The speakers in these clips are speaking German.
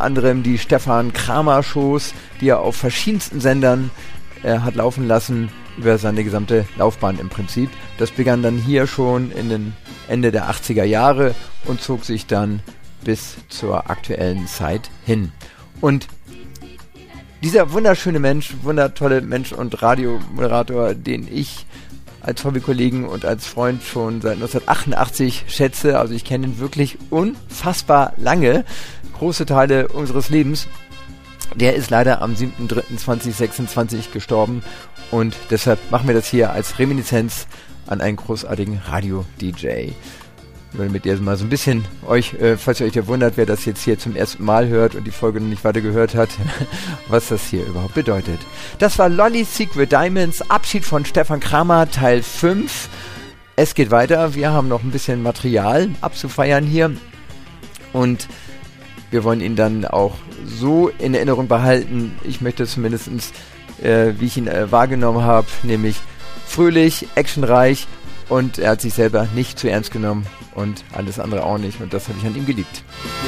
unter anderem die Stefan Kramer Shows, die er auf verschiedensten Sendern hat laufen lassen, über seine gesamte Laufbahn im Prinzip. Das begann dann hier schon in den Ende der 80er Jahre und zog sich dann bis zur aktuellen Zeit hin. Und dieser wunderschöne Mensch, wundertolle Mensch und Radiomoderator, den ich als Hobbykollegen und als Freund schon seit 1988 schätze, also ich kenne ihn wirklich unfassbar lange, große Teile unseres Lebens, der ist leider am 7.3.2026 gestorben und deshalb machen wir das hier als Reminiszenz an einen großartigen Radio-DJ. Damit ihr mal so ein bisschen euch, falls ihr euch ja wundert, wer das jetzt hier zum ersten Mal hört und die Folge noch nicht weiter gehört hat, was das hier überhaupt bedeutet. Das war Lolly's Secret Diamonds, Abschied von Stefan Kramer, Teil 5. Es geht weiter, wir haben noch ein bisschen Material abzufeiern hier und wir wollen ihn dann auch so in Erinnerung behalten. Ich möchte zumindest, wie ich ihn wahrgenommen habe, nämlich fröhlich, actionreich und er hat sich selber nicht zu ernst genommen und alles andere auch nicht und das habe ich an ihm geliebt.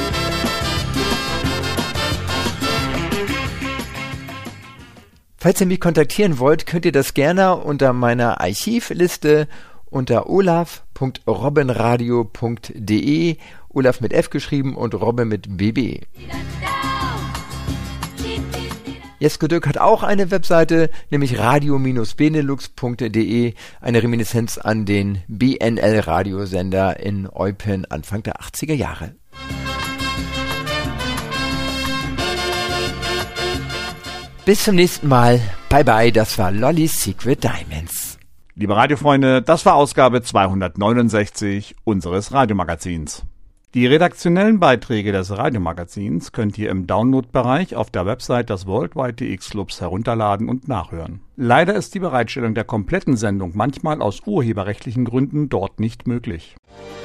Falls ihr mich kontaktieren wollt, könnt ihr das gerne unter meiner Archivliste unter olaf.robbenradio.de, Olaf mit F geschrieben und Robbe mit BB. Jesko Dürk hat auch eine Webseite, nämlich radio-benelux.de, eine Reminiszenz an den BNL-Radiosender in Eupen Anfang der 80er Jahre. Bis zum nächsten Mal. Bye bye, das war Lolly's Secret Diamonds. Liebe Radiofreunde, das war Ausgabe 269 unseres Radiomagazins. Die redaktionellen Beiträge des Radiomagazins könnt ihr im Download-Bereich auf der Website des Worldwide TX Clubs herunterladen und nachhören. Leider ist die Bereitstellung der kompletten Sendung manchmal aus urheberrechtlichen Gründen dort nicht möglich.